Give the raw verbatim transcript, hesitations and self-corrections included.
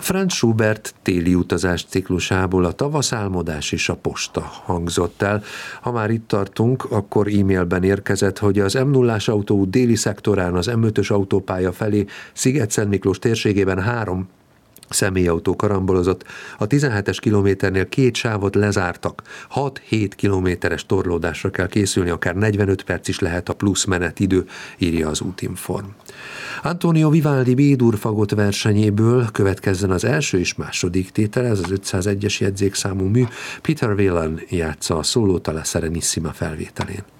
Franz Schubert téli utazás ciklusából a tavaszálmodás és a posta hangzott el. Ha már itt tartunk, akkor e-mailben érkezett, hogy az em nullás autóút déli szektorán az em ötös autópálya felé Sziget-Szent Miklós térségében három személyautó karambolozott, a tizenhetes kilométernél két sávot lezártak, hat-hét kilométeres torlódásra kell készülni, akár negyvenöt perc is lehet a plusz menetidő, írja az Útinform. Antonio Vivaldi B-dur fagott versenyéből következzen az első és második tétel, ez az ötszázegyes jegyzékszámú mű, Peter Whelan játsza a szólót a La Serenissima felvételén.